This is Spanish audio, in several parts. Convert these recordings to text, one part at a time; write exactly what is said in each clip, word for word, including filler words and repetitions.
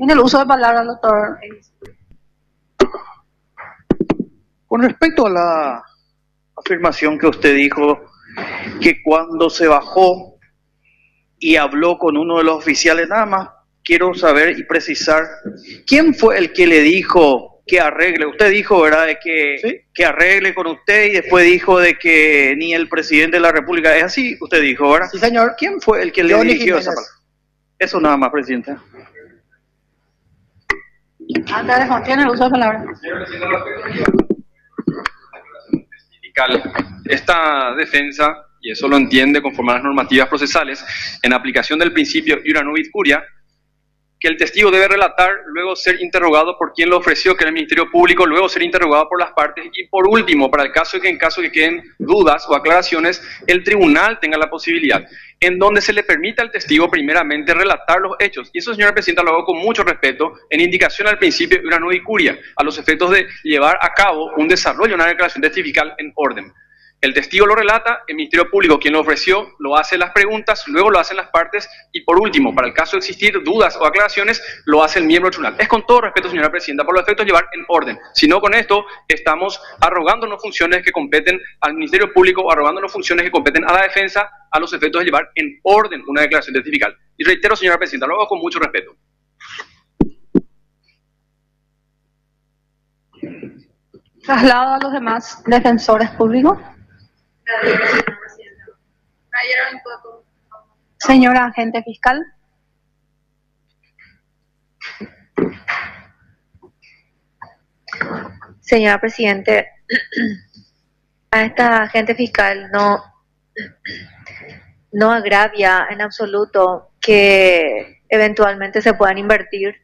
Tiene el uso de palabra, doctor. Con respecto a la afirmación que usted dijo, que cuando se bajó y habló con uno de los oficiales, nada más quiero saber y precisar, ¿quién fue el que le dijo que arregle? Usted dijo, ¿verdad?, de que, ¿sí?, que arregle con usted, y después dijo de que ni el presidente de la República. ¿Es así? Usted dijo, ¿verdad? Sí, señor. ¿Quién fue el que le Johnny dirigió Jiménez. esa palabra? Eso nada más, presidente. Antes de tiene el uso de palabra. Esta defensa, y eso lo entiende conforme a las normativas procesales, en aplicación del principio iura nubit curia, que el testigo debe relatar, luego ser interrogado por quien lo ofreció, que es el Ministerio Público, luego ser interrogado por las partes, y por último, para el caso de que en caso de que queden dudas o aclaraciones, el tribunal tenga la posibilidad, en donde se le permita al testigo primeramente relatar los hechos. Y eso, señora Presidenta, lo hago con mucho respeto, en indicación al principio iura nubit curia, a los efectos de llevar a cabo un desarrollo, una declaración testifical en orden. El testigo lo relata, el Ministerio Público, quien lo ofreció, lo hace las preguntas, luego lo hacen las partes, y por último, para el caso de existir dudas o aclaraciones, lo hace el miembro del tribunal. Es con todo respeto, señora Presidenta, por los efectos de llevar en orden. Si no, con esto estamos arrogándonos funciones que competen al Ministerio Público, arrogándonos funciones que competen a la defensa, a los efectos de llevar en orden una declaración testifical. Y reitero, señora Presidenta, lo hago con mucho respeto. Traslado a los demás defensores públicos. Señora agente fiscal. Señora Presidente, a esta agente fiscal no, no agravia en absoluto que eventualmente se puedan invertir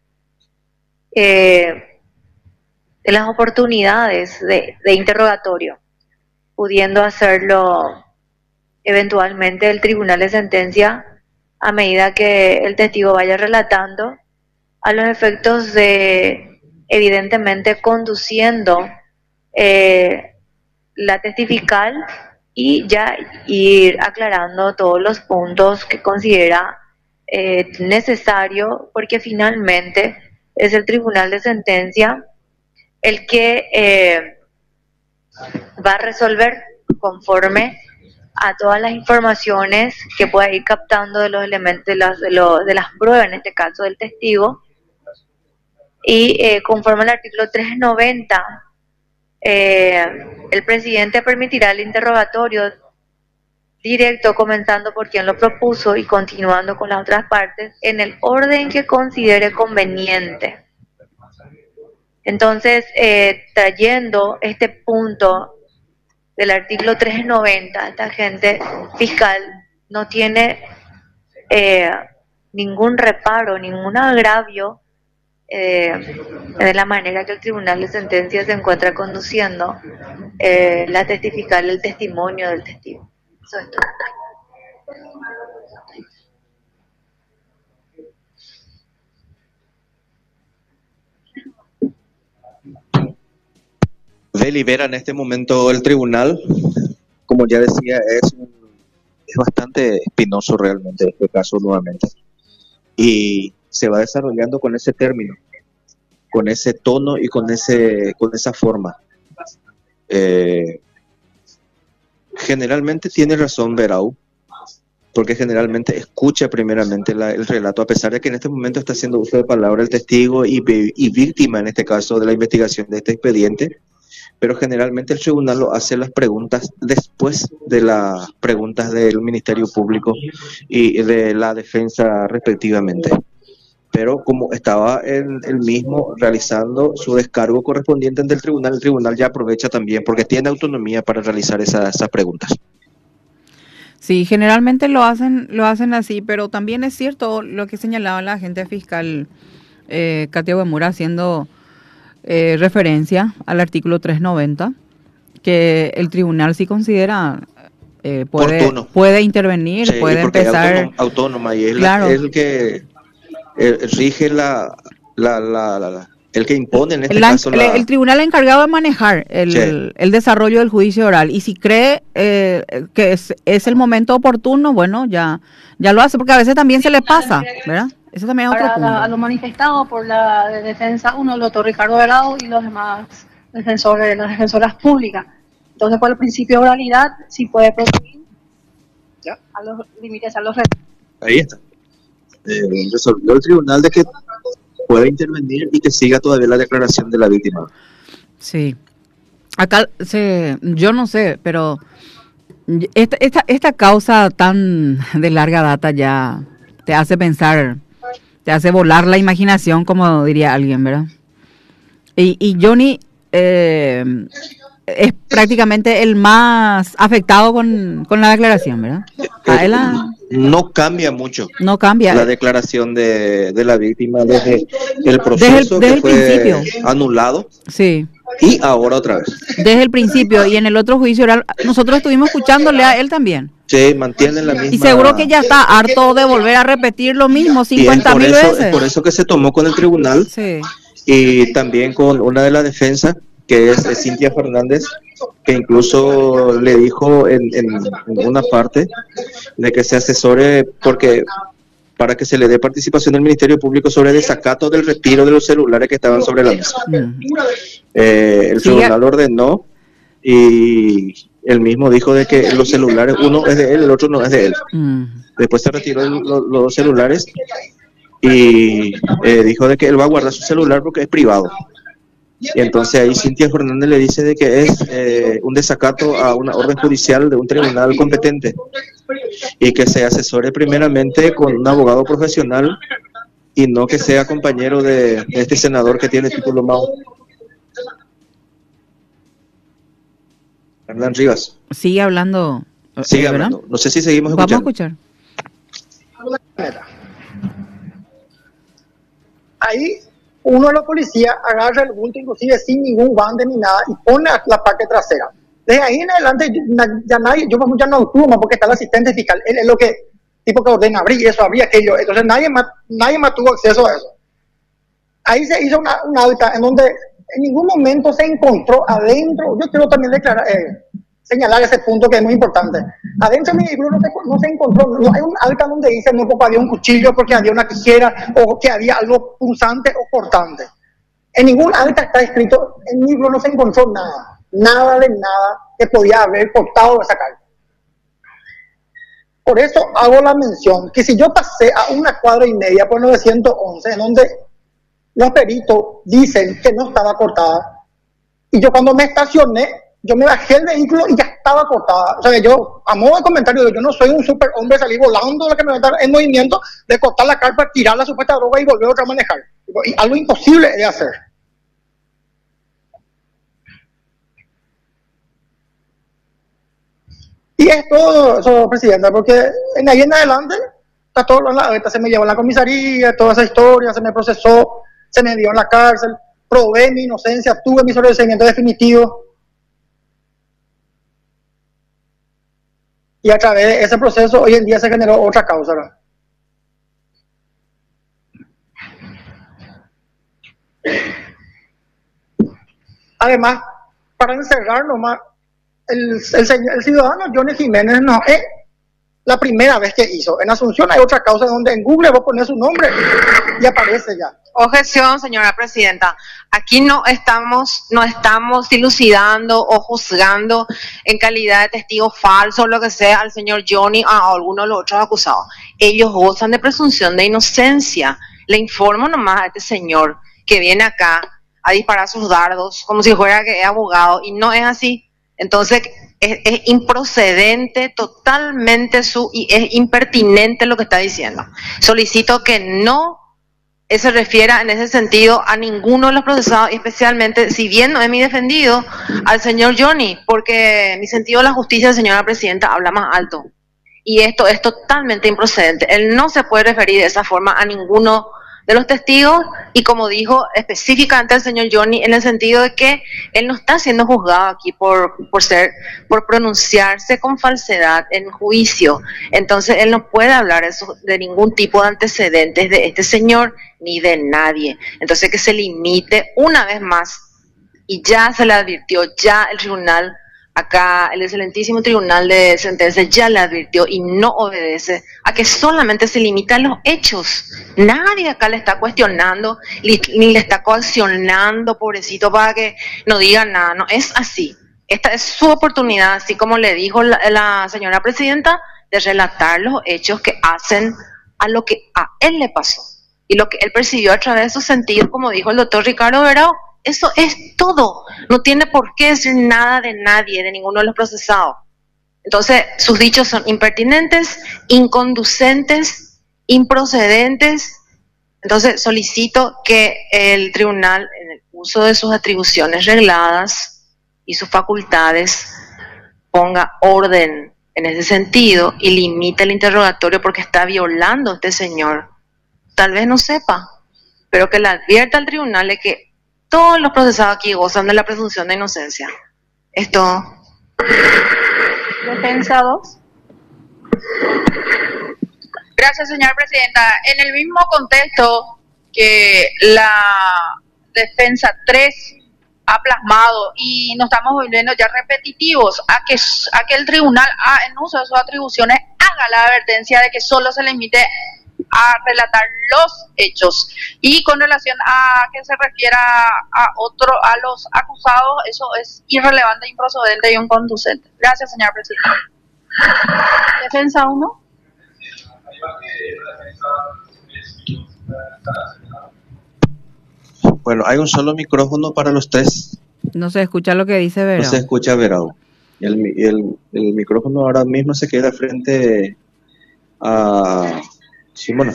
eh, en las oportunidades de, de interrogatorio, pudiendo hacerlo eventualmente el tribunal de sentencia a medida que el testigo vaya relatando, a los efectos de, evidentemente, conduciendo eh, la testifical y ya ir aclarando todos los puntos que considera eh, necesario, porque finalmente es el tribunal de sentencia el que eh, va a resolver conforme a todas las informaciones que pueda ir captando de los elementos, de las, de, lo, de las pruebas, en este caso del testigo, y eh, conforme al artículo trescientos noventa, eh, el presidente permitirá el interrogatorio directo, comenzando por quien lo propuso y continuando con las otras partes, en el orden que considere conveniente. Entonces, eh, trayendo este punto del artículo trescientos noventa, esta agente fiscal no tiene eh, ningún reparo, ningún agravio eh, de la manera que el tribunal de sentencia se encuentra conduciendo eh, la testifical, el testimonio del testigo. Eso es todo. Delibera en este momento el tribunal. Como ya decía, es, un, es bastante espinoso realmente este caso nuevamente, y se va desarrollando con ese término, con ese tono y con ese con esa forma. Eh, generalmente tiene razón Berau, porque generalmente escucha primeramente la, el relato, a pesar de que en este momento está haciendo uso de palabra el testigo y, y víctima, en este caso, de la investigación de este expediente. Pero generalmente el tribunal lo hace las preguntas después de las preguntas del Ministerio Público y de la defensa respectivamente. Pero como estaba el, el mismo realizando su descargo correspondiente ante el tribunal, el tribunal ya aprovecha también porque tiene autonomía para realizar esa, esas preguntas. Sí, generalmente lo hacen, lo hacen así, pero también es cierto lo que señalaba la agente fiscal eh, Katia Uemura, haciendo Eh, referencia al artículo trescientos noventa, que el tribunal sí considera eh, puede, puede intervenir, sí, puede empezar autónoma, autónoma y es, claro. la, es el que eh, rige la, la, la, la, la el que impone en este la, caso la... el tribunal encargado de manejar el, sí. el desarrollo del juicio oral, y si cree eh, que es, es el momento oportuno, bueno, ya, ya lo hace, porque a veces también se le pasa, ¿verdad? Eso también es otro Para punto. la- a lo manifestado por la de defensa uno, el doctor Ricardo Delgado y los demás defensores, las defensoras públicas. Entonces, por el principio de oralidad, sí puede proceder ¿Ya? a los límites, a los retos. Ahí está. Eh, resolvió el tribunal de que puede intervenir y que siga todavía la declaración de la víctima. Sí. Acá se, yo no sé, pero esta, esta, esta causa tan de larga data ya te hace pensar, te hace volar la imaginación, como diría alguien, ¿verdad? Y, y Johnny eh, es prácticamente el más afectado con, con la declaración, ¿verdad? A él la- No cambia mucho no cambia. la declaración de, de la víctima desde el proceso desde el que fue principio. anulado Sí. y ahora otra vez. Desde el principio y en el otro juicio oral, nosotros estuvimos escuchándole a él también. Sí, mantienen la misma. Y seguro que ya está harto de volver a repetir lo mismo Y es cincuenta por mil eso, veces. es por eso que se tomó con el tribunal Sí. y también con una de las defensas, que es eh, Cintia Fernández, que incluso le dijo en, en, en una parte de que se asesore porque para que se le dé participación del Ministerio Público sobre el desacato del retiro de los celulares que estaban sobre la mesa. Mm. Eh, el Sí, tribunal ordenó y él mismo dijo de que los celulares, uno es de él, el otro no es de él. Mm. Después se retiró el- lo- los dos celulares y eh, dijo de que él va a guardar su celular porque es privado. Y entonces ahí Cintia Fernández le dice de que es eh, un desacato a una orden judicial de un tribunal competente y que se asesore primeramente con un abogado profesional y no que sea compañero de, de este senador que tiene título M A U. Hernán Rivas, Sigue hablando. eh, sigue ¿verdad? hablando. No sé si seguimos Vamos a escuchando. escuchar. Ahí uno de los policías agarra el bulto, inclusive sin ningún guante ni nada, y pone a la parte trasera. Desde ahí en adelante, na- ya nadie, yo ya no actúo más porque está el asistente fiscal. Él es lo que, tipo que ordena abrir eso, abrir aquello. Entonces nadie más, nadie más tuvo acceso a eso. Ahí se hizo una, una alta en donde en ningún momento se encontró adentro. Yo quiero también declarar, eh, señalar ese punto que es muy importante. Adentro de mi vehículo no se, no se encontró, no hay un alta donde dice no porque había un cuchillo, porque había una tijera o que había algo punzante o cortante. En ningún alta está escrito, en mi libro no se encontró nada, nada de nada que podía haber cortado esa carta. Por eso hago la mención que si yo pasé a una cuadra y media por novecientos once, en donde los peritos dicen que no estaba cortada, y yo cuando me estacioné, yo me bajé el vehículo y ya estaba cortada. O sea, que yo, a modo de comentario, yo no soy un super hombre, salí volando, lo que me meter en movimiento, de cortar la carpa, tirar la supuesta droga y volver otra a manejar. Y algo imposible de hacer. Y es todo eso, Presidenta, porque en ahí en adelante, está todo en la ahorita se me llevó a la comisaría, toda esa historia, se me procesó, se me dio en la cárcel, probé mi inocencia, tuve mi sobreseimiento definitivo. Y a través de ese proceso, hoy en día se generó otra causa, ¿no? Además, para encerrar nomás, el, el, señor, el ciudadano Johnny Jiménez no es la primera vez que hizo. En Asunción hay otra causa donde en Google vos pones su nombre y aparece ya. Objeción, señora presidenta. Aquí no estamos, no estamos dilucidando o juzgando en calidad de testigo falso, lo que sea, al señor Johnny o a alguno de los otros acusados. Ellos gozan de presunción de inocencia. Le informo nomás a este señor que viene acá a disparar sus dardos como si fuera que es abogado, y no es así. Entonces es, es improcedente totalmente su y es impertinente lo que está diciendo. Solicito que no se refiera en ese sentido a ninguno de los procesados, especialmente, si bien no es mi defendido, al señor Johnny, porque mi sentido de la justicia, señora presidenta, habla más alto. Y esto es totalmente improcedente. Él no se puede referir de esa forma a ninguno de los testigos, y como dijo específicamente el señor Johnny, en el sentido de que él no está siendo juzgado aquí por, por ser, por pronunciarse con falsedad en juicio. Entonces él no puede hablar eso, de ningún tipo de antecedentes de este señor ni de nadie. Entonces que se limite una vez más, y ya se le advirtió ya el tribunal Acá el excelentísimo Tribunal de Sentencia ya le advirtió y no obedece a que solamente se limitan los hechos. Nadie acá le está cuestionando ni, ni le está coaccionando, pobrecito, para que no diga nada. No es así. Esta es su oportunidad, así como le dijo la, la señora presidenta, de relatar los hechos que hacen a lo que a él le pasó. Y lo que él percibió a través de sus sentidos, como dijo el doctor Ricardo Verao, eso es todo. No tiene por qué decir nada de nadie, de ninguno de los procesados. Entonces, sus dichos son impertinentes, inconducentes, improcedentes. Entonces, solicito que el tribunal, en el uso de sus atribuciones regladas y sus facultades, ponga orden en ese sentido y limite el interrogatorio porque está violando a este señor. Tal vez no sepa, pero que le advierta al tribunal de que todos los procesados aquí gozan de la presunción de inocencia. Esto. Defensa dos. Gracias, señora presidenta. En el mismo contexto que la defensa tres ha plasmado, y nos estamos volviendo ya repetitivos, a que, a que el tribunal, a, en uso de sus atribuciones, haga la advertencia de que solo se limite a relatar los hechos, y con relación a que se refiera a otro, a los acusados, eso es irrelevante, improcedente y inconducente. Gracias, señora presidenta. Defensa uno. Bueno, hay un solo micrófono para los tres. No se escucha lo que dice Verao. No se escucha Verao. El, el, el micrófono ahora mismo se queda frente a Simona.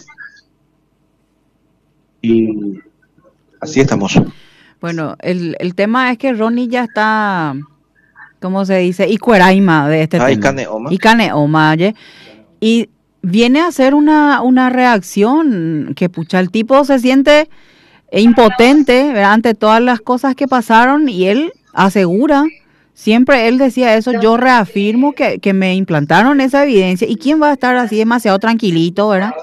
Y así estamos. Bueno, el, el tema es que Ronnie ya está, ¿cómo se dice? Y cueraima de este ah, tema. Y caneoma. Y caneoma, ¿oye? Y viene a hacer una, una reacción que, pucha, el tipo se siente impotente, ¿verdad? Ante todas las cosas que pasaron, y él asegura, siempre él decía eso, yo reafirmo que, que me implantaron esa evidencia. ¿Y quién va a estar así demasiado tranquilito, verdad?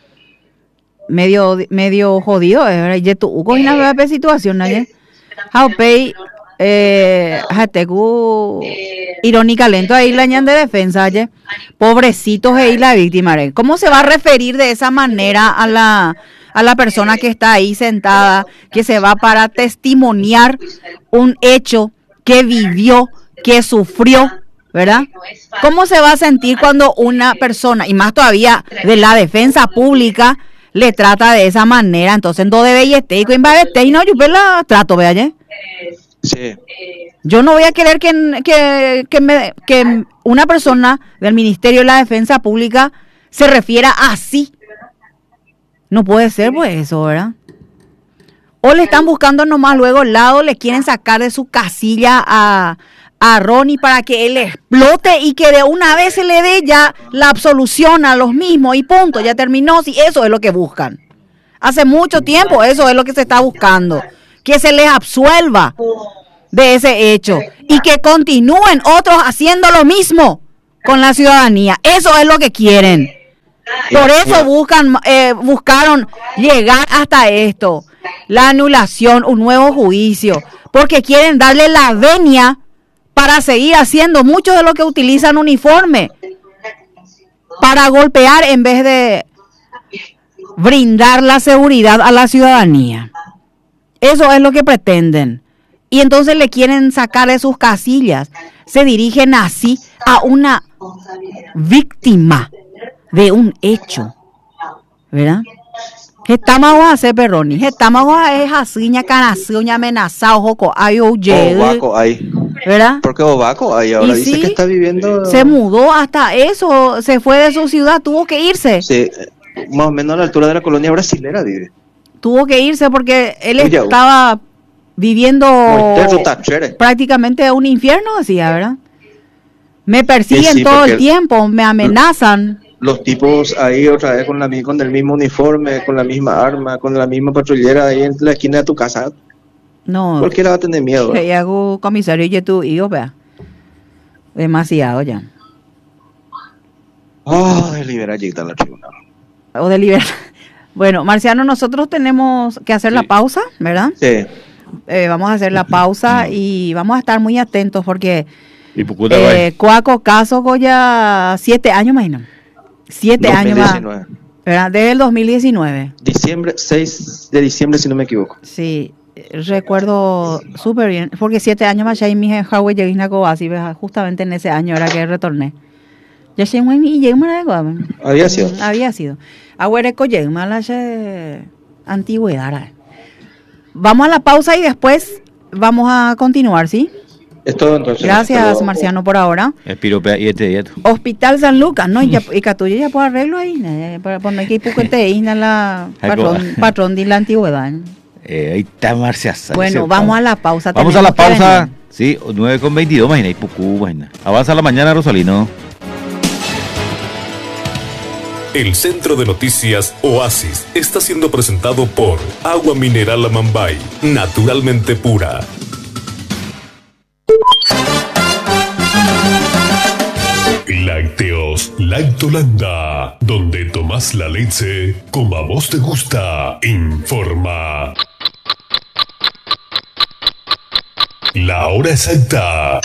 Medio medio jodido, ¿verdad? Y tu uco una nueva situación, ¿no? Haupei eh hateku irónica lento ahí la ñan de defensa, ¿eh? Pobrecitos ahí la víctima, ¿eh? ¿Cómo se va a referir de esa manera a la a la persona que está ahí sentada, que se va para testimoniar un hecho que vivió, que sufrió, ¿verdad? ¿Cómo se va a sentir cuando una persona, y más todavía de la defensa pública, le trata de esa manera? Entonces, no debe ir y y no, yo la trato, ¿verdad? Sí. Yo no voy a querer que, que, que, me, que una persona del Ministerio de la Defensa Pública se refiera así. No puede ser, pues, eso, ¿verdad? O le están buscando nomás luego al lado, le quieren sacar de su casilla a, a Ronnie para que él explote y que de una vez se le dé ya la absolución a los mismos y punto, ya terminó. Si eso es lo que buscan. Hace mucho tiempo eso es lo que se está buscando. Que se les absuelva de ese hecho y que continúen otros haciendo lo mismo con la ciudadanía. Eso es lo que quieren. Por eso buscan, eh, buscaron llegar hasta esto, la anulación, un nuevo juicio, porque quieren darle la venia para seguir haciendo mucho de lo que utilizan uniforme, para golpear en vez de brindar la seguridad a la ciudadanía. Eso es lo que pretenden. Y entonces le quieren sacar de sus casillas. Se dirigen así a una víctima de un hecho, ¿verdad? ¿Qué estamos a hacer, Perroni? ¿Qué estamos a hacer así, ña canacio, ña amenazado, joco, ay, oye, Ovaco hay, ¿verdad? Porque Ovaco hay, ahora Y dice sí, que está viviendo... se mudó hasta eso, se fue de su ciudad, tuvo que irse. Sí, más o menos a la altura de la colonia brasilera vive. Tuvo que irse porque él Oye, estaba viviendo Mortezo tachere. prácticamente un infierno, decía, ¿verdad? Me persiguen Sí, sí, todo el porque- tiempo, me amenazan. Los tipos ahí otra vez con la mi- con el mismo uniforme, con la misma arma, con la misma patrullera ahí en la esquina de tu casa. No, Cualquiera va a tener miedo. que hago comisario y tú y yo, vea. Demasiado ya. Oh, libera allí la tribunal. O de libertad. Bueno, Marciano, nosotros tenemos que hacer la Sí. pausa, ¿verdad? Sí. Eh, vamos a hacer la pausa y vamos a estar muy atentos porque ¿Y Pucuta Eh, Coaco Caso Goya, siete años más no. Siete años más. ¿Verdad? Desde el dos mil diecinueve. Diciembre, seis de diciembre, si no me equivoco. Sí, recuerdo súper bien, porque siete años más ya y mi Huawei llegué a así, justamente en ese año era que retorné. Ya llegué y llegué a Había sido. Había sido. Ahora llegué a la antigüedad. Vamos a la pausa y después vamos a continuar, ¿sí? Es todo entonces. Gracias, Marciano, por ahora. Espiropea y este dieto. Hospital San Lucas, ¿no? Y, ya, y Catuya ya puede arreglo ahí, ¿no? Para poner que te isna la patrón, patrón de la antigüedad. Eh, ahí está Marcia. Bueno, vamos a la pausa. Vamos a la pausa. Sí, nueve con veintidós, imagina, y Pucú, imagina. Avanza la mañana, Rosalino. El Centro de Noticias Oasis está siendo presentado por Agua Mineral Amambay, naturalmente pura. Lácteos Lactolanda, donde tomás la leche como a vos te gusta. Informa. La hora exacta.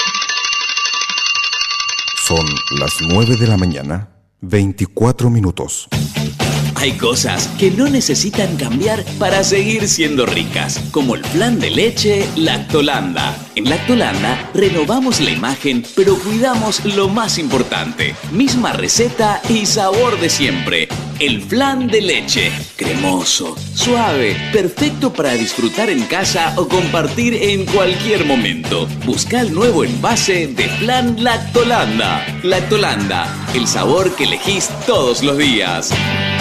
Son las nueve de la mañana, veinticuatro minutos. Hay cosas que no necesitan cambiar para seguir siendo ricas, como el flan de leche Lactolanda. En Lactolanda renovamos la imagen, pero cuidamos lo más importante. Misma receta y sabor de siempre. El flan de leche, cremoso, suave, perfecto para disfrutar en casa o compartir en cualquier momento. Busca el nuevo envase de flan Lactolanda. Lactolanda, el sabor que elegís todos los días.